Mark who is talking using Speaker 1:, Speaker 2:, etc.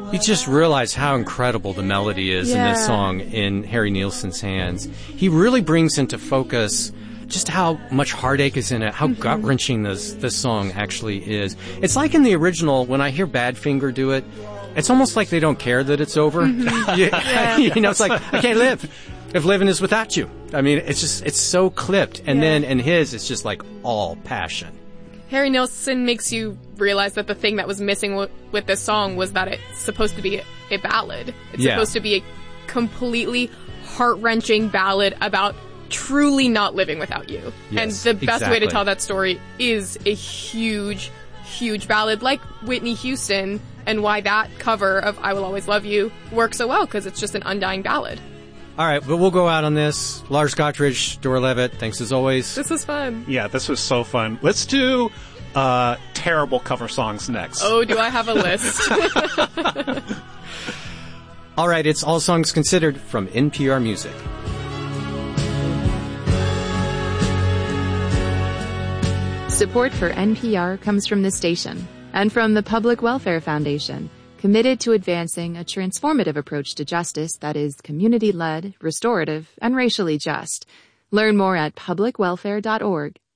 Speaker 1: You just realize how incredible the melody is in this song in Harry Nilsson's hands. He really brings into focus just how much heartache is in it, how gut-wrenching this song actually is. It's like in the original, when I hear Badfinger do it, it's almost like they don't care that it's over. You know, it's like, I can't live if living is without you. I mean, it's so clipped. And then in his, it's just like all passion.
Speaker 2: Harry Nilsson makes you realize that the thing that was missing with this song was that it's supposed to be a ballad. It's supposed to be a completely heart-wrenching ballad about truly not living without you.
Speaker 1: Yes,
Speaker 2: and the best way to tell that story is a huge, huge ballad like Whitney Houston, and why that cover of I Will Always Love You works so well, because it's just an undying ballad.
Speaker 1: All right, but we'll go out on this. Lars Gotrich, Dora Levitt, thanks as always.
Speaker 2: This was fun.
Speaker 3: Yeah, this was so fun. Let's do terrible cover songs next.
Speaker 2: Oh, do I have a list?
Speaker 1: All right, it's All Songs Considered from NPR Music.
Speaker 4: Support for NPR comes from the station and from the Public Welfare Foundation, committed to advancing a transformative approach to justice that is community-led, restorative, and racially just. Learn more at publicwelfare.org